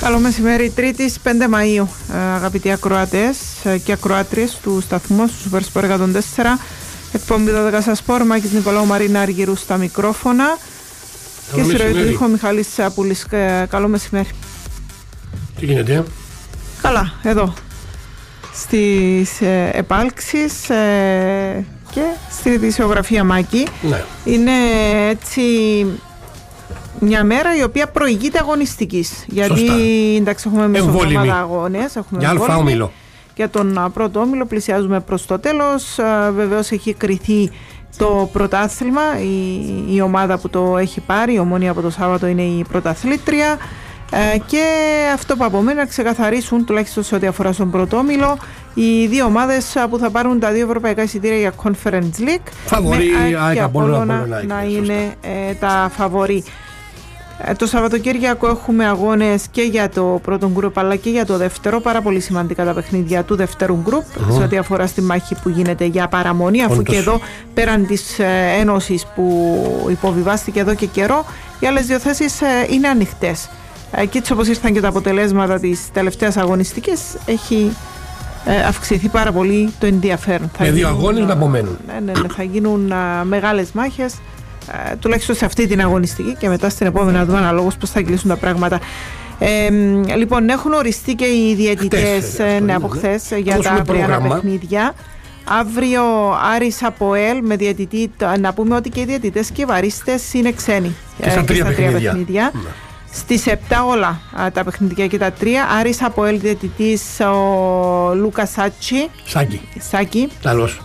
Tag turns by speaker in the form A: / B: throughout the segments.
A: Καλό μεσημέρι, Τρίτης 5 Μαΐου, αγαπητοί ακροατές και ακροάτριες του σταθμού του Super Sport 104, εκπομπή 12 σας σπορ, Μάκης Νικολάου, Μαρίνα Αργυρού στα μικρόφωνα και στη ροή του ήχου Μιχάλης Πούλης. Καλό μεσημέρι.
B: Τι γίνεται?
A: Καλά, εδώ στις επάλξεις και στη ειδησιογραφία, Μάκη.
B: Ναι.
A: Είναι έτσι μια μέρα η οποία προηγείται αγωνιστικής. Γιατί εντάξει, έχουμε μεσοβδομάδα αγώνες, έχουμε
B: για αλφα όμιλο.
A: Για τον πρώτο όμιλο πλησιάζουμε προς το τέλος. Βεβαίως έχει κριθεί το πρωτάθλημα. Η ομάδα που το έχει πάρει, η Ομόνοια, από το Σάββατο είναι η πρωταθλήτρια. Και αυτό που απομένει να ξεκαθαρίσουν, τουλάχιστον σε ό,τι αφορά στον πρώτο όμιλο, οι δύο ομάδες που θα πάρουν τα δύο ευρωπαϊκά εισιτήρια για Conference League.
B: Φαβορί,
A: και Απόλλωνα να είναι τα φαβορί. Το Σαββατοκύριακο έχουμε αγώνες και για το πρώτο γκρουπ αλλά και για το δεύτερο. Πάρα πολύ σημαντικά τα παιχνίδια του δεύτερου γκρουπ σε ό,τι αφορά στη μάχη που γίνεται για παραμονή. Αφού και εδώ, πέραν της ένωσης που υποβιβάστηκε εδώ και καιρό, οι άλλες δύο θέσεις είναι ανοιχτές. Και έτσι όπως ήρθαν και τα αποτελέσματα της τελευταίας αγωνιστικής, έχει αυξηθεί πάρα πολύ το ενδιαφέρον.
B: Με δύο αγώνες να απομένουν.
A: Ναι, θα γίνουν μεγάλες μάχες. Τουλάχιστον σε αυτή την αγωνιστική και μετά στην επόμενη να δούμε αναλόγως πώς θα κλείσουν τα πράγματα. Λοιπόν, έχουν οριστεί και οι διαιτητές από χθες για τα αυριανά παιχνίδια. Αύριο Άρης Αποέλ με διαιτητή, να πούμε ότι και οι διαιτητές και οι βαρίστες είναι ξένοι
B: και στα τρία παιχνίδια.
A: Στις 7 όλα τα παιχνίδια και τα τρία. Άρης Αποέλ διαιτητής ο Λούκα Σάκη.
B: Καλώς.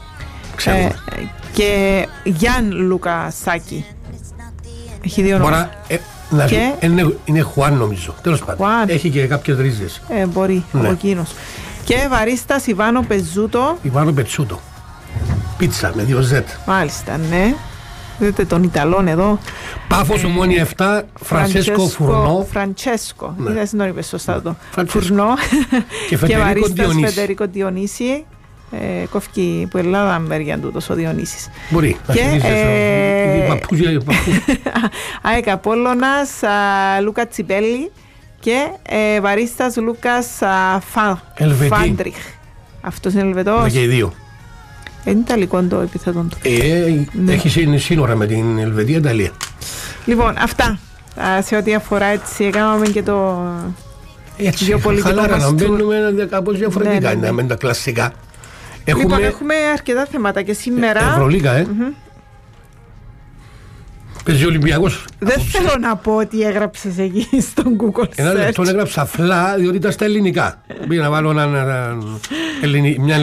A: Και Γιάν Λούκα Σάκη. Έχει δύο νόμους.
B: Είναι Χουάν νομίζω. Τέλος πάντων. Έχει και κάποιες ρίζες.
A: Μπορεί, από εκείνος. Και βαρίστας Ιβάνο Πετσούτο.
B: Πίτσα με 2 Z.
A: Μάλιστα, ναι. Δείτε τον Ιταλόν εδώ.
B: Πάφος Ομόνοια 7, Φραντσέσκο Φουρνό.
A: Φραντσέσκο, δεν τον είπε σωστά το. Φουρνό.
B: Και
A: βαρίστας Φεντερίκο Διονύση. Κόφκι που Ελλάδα μέρια τούτος ο Διονύσης.
B: Μπορεί.
A: Και ΑΕΚ Απόλλωνας Λούκα Τσιπέλη και βαρίστας Λούκας Φάντριχ. Αυτός είναι Ελβετός.
B: Και οι δύο.
A: Είναι Ιταλικό το επιθέτο του.
B: Έχει σύνορα με την Ελβετία, Ιταλία.
A: Λοιπόν, αυτά σε ό,τι αφορά, έτσι έκαναμε και το γεωπολιτικό μας.
B: Χαλάρα να μπαίνουμε κάπως διαφορετικά, με τα κλασικά.
A: Λοιπόν, έχουμε αρκετά θέματα και σήμερα.
B: Ευρωλίγα, Παίζει ο Ολυμπιακός.
A: Δεν θέλω να πω ότι έγραψες εκεί στον Google Search.
B: Ένα λεπτό έγραψα φλά, διότι ήταν στα ελληνικά. Πήγα να βάλω μια